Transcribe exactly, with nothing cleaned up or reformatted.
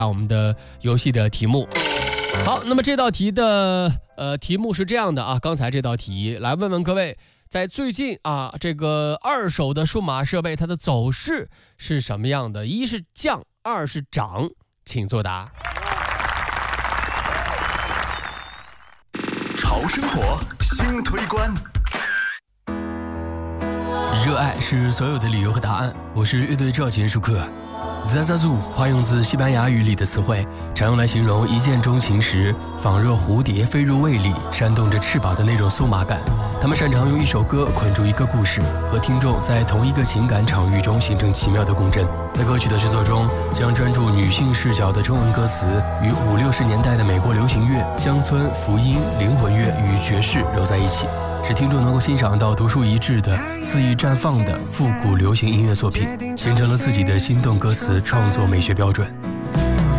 我们的游戏的题目。好，那么这道题的呃题目是这样的啊，刚才这道题来问问各位，在最近啊这个二手的数码设备它的走势是什么样的？一是降，二是涨，请作答。 潮生活新推关， 热爱是所有的理由和答案。我是乐队赵杰舒克。Zazazu 化用自西班牙语里的词汇，常用来形容一见钟情时仿若蝴蝶飞入胃里，扇动着翅膀的那种酥麻感。他们擅长用一首歌捆住一个故事，和听众在同一个情感场域中形成奇妙的共振。在歌曲的制作中，将专注女性视角的中文歌词与五六十年代的美国流行乐、乡村、福音、灵魂乐与爵士揉在一起，使听众能够欣赏到独树一帜的、肆意绽放的复古流行音乐作品，形成了自己的心动歌词创作美学标准。